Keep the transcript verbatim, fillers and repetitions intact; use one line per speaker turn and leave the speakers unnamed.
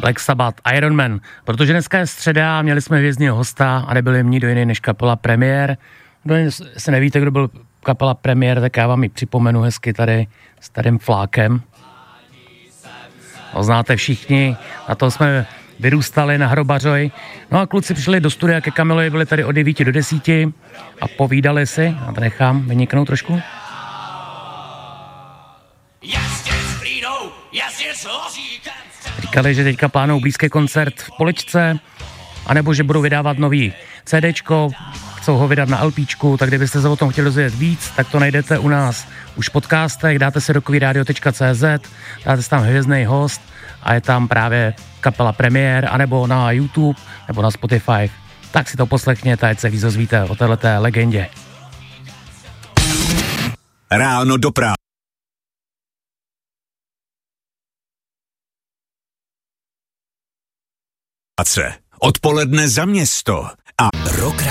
Black Sabbath, Iron Man, protože dneska je středa a měli jsme hvězdního hosta a nebyl nikdo jiný než kapela Premiér. Kdo se nevíte, kdo byl kapela Premiér, tak já vám ji připomenu hezky tady s starým flákem. Ho znáte všichni, na to jsme vyrůstali na Hrobařoj. No a kluci přišli do studia ke Kamilovi, byli tady od devíti do desíti a povídali si, a to nechám vyniknout trošku. Říkali, že teďka plánují blízký koncert v Poličce, anebo že budou vydávat nový CDčko, chcou ho vydat na LPčku, tak kdybyste se o tom chtěli dozvědět víc, tak to najdete u nás už v podcastech, dáte si rockový radio tečka cé zet, dáte si tam hvězdný host a je tam právě kapela Premiér, anebo na YouTube, nebo na Spotify. Tak si to poslechněte, ať se víc dozvíte o téhleté legendě.
Ráno do práce. Odpoledne za město.